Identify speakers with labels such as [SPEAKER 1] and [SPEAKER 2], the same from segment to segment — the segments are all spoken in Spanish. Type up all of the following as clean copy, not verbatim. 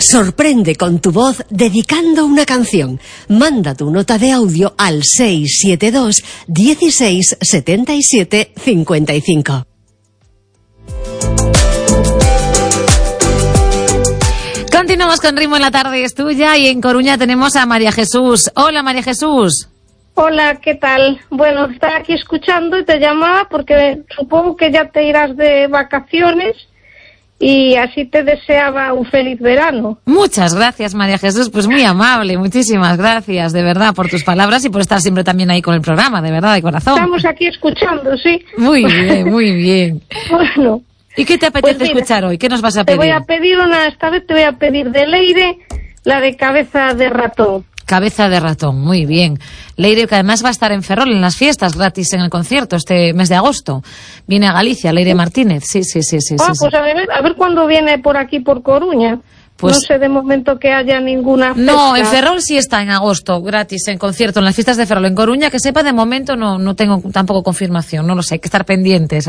[SPEAKER 1] Sorprende con tu voz dedicando una canción. Manda tu nota de audio al 672 16 77 55.
[SPEAKER 2] Continuamos con Ritmo en la Tarde es Tuya y en Coruña tenemos a María Jesús. Hola, María Jesús.
[SPEAKER 3] Hola, ¿qué tal? Bueno, estaba aquí escuchando y te llamaba porque supongo que ya te irás de vacaciones y así te deseaba un feliz verano.
[SPEAKER 2] Muchas gracias, María Jesús, pues muy amable, muchísimas gracias, de verdad, por tus palabras y por estar siempre también ahí con el programa, de verdad, de corazón.
[SPEAKER 3] Estamos aquí escuchando, sí.
[SPEAKER 2] Muy bien, muy bien.
[SPEAKER 3] Bueno.
[SPEAKER 2] ¿Y qué te apetece escuchar hoy? ¿Qué nos vas a pedir?
[SPEAKER 3] Esta vez te voy a pedir de Leire, la de Cabeza de Ratón.
[SPEAKER 2] Cabeza de Ratón, muy bien. Leire, que además va a estar en Ferrol en las fiestas gratis en el concierto este mes de agosto. Viene a Galicia, Leire Martínez. Sí.
[SPEAKER 3] Pues a ver cuándo viene por aquí, por Coruña. Pues, no sé de momento que haya ninguna fiesta.
[SPEAKER 2] No, en Ferrol sí está en agosto, gratis, en concierto, en las fiestas de Ferrol. En Coruña, que sepa, de momento no tengo tampoco confirmación, no lo sé, hay que estar pendientes.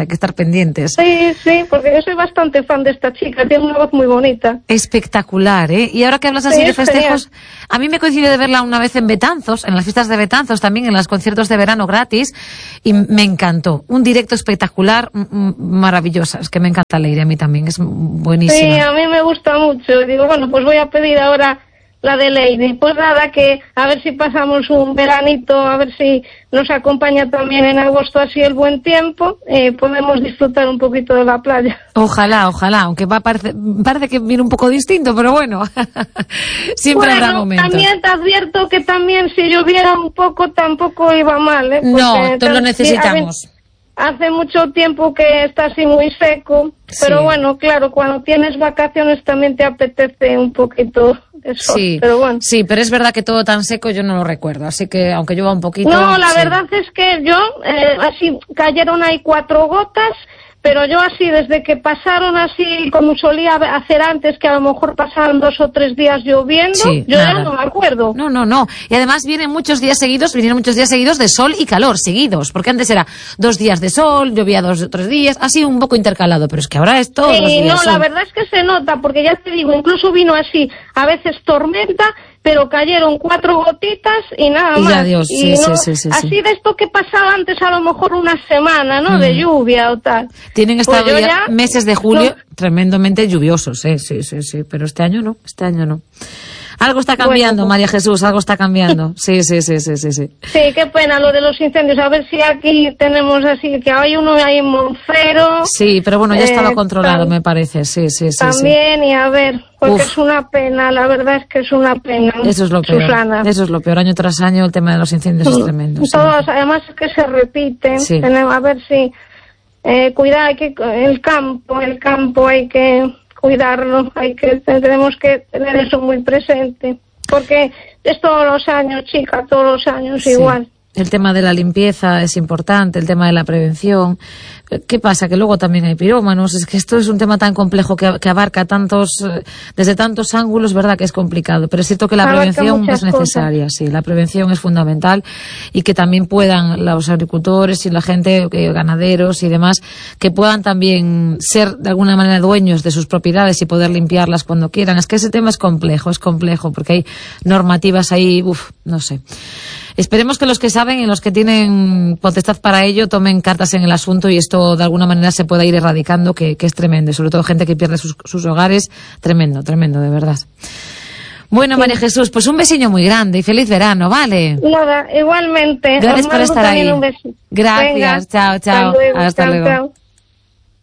[SPEAKER 3] Sí, porque yo soy bastante fan de esta chica, tiene una voz muy bonita.
[SPEAKER 2] Espectacular, ¿eh? Y ahora que hablas así de festejos, genial. A mí me coincidió de verla una vez en Betanzos, en las fiestas de Betanzos también, en los conciertos de verano gratis, y me encantó. Un directo espectacular, maravilloso. Es que me encanta Leire, a mí también, es buenísima.
[SPEAKER 3] Sí, a mí me gusta mucho. Digo, bueno, pues voy a pedir ahora la de Leire. Pues nada, que a ver si pasamos un veranito, a ver si nos acompaña también en agosto así el buen tiempo, podemos disfrutar un poquito de la playa.
[SPEAKER 2] Ojalá, aunque parece que viene un poco distinto, pero bueno, siempre habrá momentos.
[SPEAKER 3] También te advierto que también si lloviera un poco tampoco iba mal, ¿eh?
[SPEAKER 2] No, lo necesitamos.
[SPEAKER 3] Hace mucho tiempo que está así muy seco, pero bueno, claro, cuando tienes vacaciones también te apetece un poquito de sol, pero bueno.
[SPEAKER 2] Sí, pero es verdad que todo tan seco yo no lo recuerdo, así que aunque llueva un poquito...
[SPEAKER 3] No, la verdad es que yo, así cayeron ahí 4 gotas, pero yo así, desde que pasaron así, como solía hacer antes, que a lo mejor pasaban 2 o 3 días lloviendo, yo ya no me acuerdo.
[SPEAKER 2] No. Y además vinieron muchos días seguidos de sol y calor, seguidos. Porque antes era 2 días de sol, llovía 2 o 3 días, así un poco intercalado. Pero es que ahora es todos los días sol.
[SPEAKER 3] La verdad es que se nota, porque ya te digo, incluso vino así, a veces tormenta, pero cayeron 4 gotitas y nada más.
[SPEAKER 2] Y adiós, sí.
[SPEAKER 3] Así de esto que pasaba antes a lo mejor una semana, ¿no? De lluvia o tal.
[SPEAKER 2] Tienen estado ya meses de julio tremendamente lluviosos, sí, pero este año no. Algo está cambiando, bueno, María Jesús, algo está cambiando. Sí.
[SPEAKER 3] Sí, qué pena lo de los incendios. A ver si aquí tenemos así, que hay uno ahí en Monfero.
[SPEAKER 2] Sí, pero bueno, ya estaba controlado, me parece. Sí.
[SPEAKER 3] También, y a ver, porque es una pena, la verdad es que es una pena.
[SPEAKER 2] Eso es lo peor. Susana. Eso es lo peor. Año tras año el tema de los incendios es tremendo.
[SPEAKER 3] Todos, además es que se repiten. Sí. A ver si cuidar, hay que el campo hay que cuidarlo, tenemos que tener eso muy presente, porque es todos los años, chica, todos los años igual.
[SPEAKER 2] El tema de la limpieza es importante, el tema de la prevención. ¿Qué pasa? Que luego también hay pirómanos. Es que esto es un tema tan complejo que abarca desde tantos ángulos, verdad que es complicado. Pero es cierto que la prevención es necesaria, sí. La prevención es fundamental y que también puedan los agricultores y la gente, ganaderos y demás, que puedan también ser de alguna manera dueños de sus propiedades y poder limpiarlas cuando quieran. Es que ese tema es complejo porque hay normativas ahí, no sé. Esperemos que los que saben y los que tienen potestad para ello tomen cartas en el asunto y esto de alguna manera se pueda ir erradicando, que es tremendo. Sobre todo gente que pierde sus hogares, tremendo, de verdad. Bueno, María Jesús, pues un besiño muy grande y feliz verano, ¿vale?
[SPEAKER 3] Nada, igualmente.
[SPEAKER 2] Gracias por estar ahí. Gracias, venga, chao.
[SPEAKER 3] Hasta luego.
[SPEAKER 2] Hasta luego.